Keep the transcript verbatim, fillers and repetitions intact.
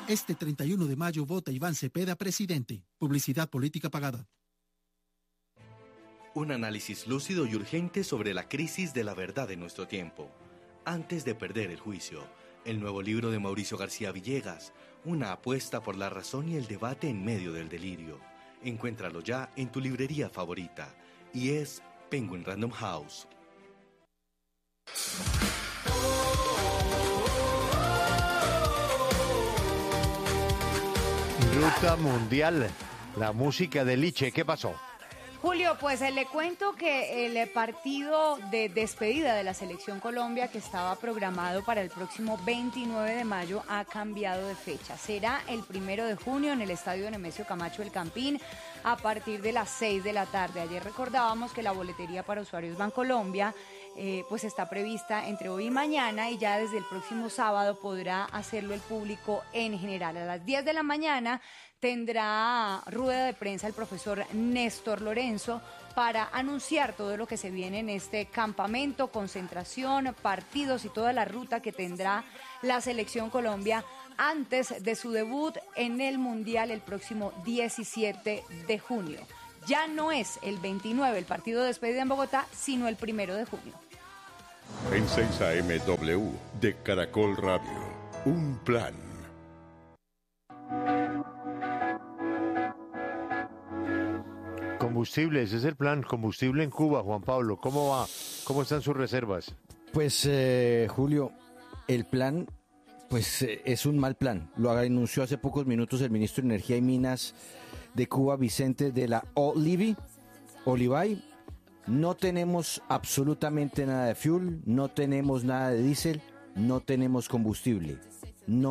Este treinta y uno de mayo vota Iván Cepeda presidente. Publicidad política pagada. Un análisis lúcido y urgente sobre la crisis de la verdad de nuestro tiempo. Antes de perder el juicio. El nuevo libro de Mauricio García Villegas. Una apuesta por la razón y el debate en medio del delirio. Encuéntralo ya en tu librería favorita. Y es Penguin Random House. Ruta Mundial, la música de Liche, ¿qué pasó? Julio, pues eh, le cuento que el eh, partido de despedida de la Selección Colombia, que estaba programado para el próximo veintinueve de mayo, ha cambiado de fecha. Será el primero de junio en el estadio Nemesio Camacho El Campín a partir de las seis de la tarde. Ayer recordábamos que la boletería para usuarios Bancolombia eh, pues está prevista entre hoy y mañana, y ya desde el próximo sábado podrá hacerlo el público en general. A las diez de la mañana tendrá rueda de prensa el profesor Néstor Lorenzo para anunciar todo lo que se viene en este campamento, concentración, partidos y toda la ruta que tendrá la Selección Colombia antes de su debut en el Mundial el próximo diecisiete de junio. Ya no es el veintinueve el partido de despedida en Bogotá, sino el primero de junio. En seis A M W de Caracol Radio, un plan. Combustible, ese es el plan, combustible en Cuba, Juan Pablo. ¿Cómo va? ¿Cómo están sus reservas? Pues, eh, Julio, el plan, pues eh, es un mal plan. Lo anunció hace pocos minutos el ministro de Energía y Minas de Cuba, Vicente de la Olivi, Olivay. No tenemos absolutamente nada de fuel, no tenemos nada de diésel, no tenemos combustible.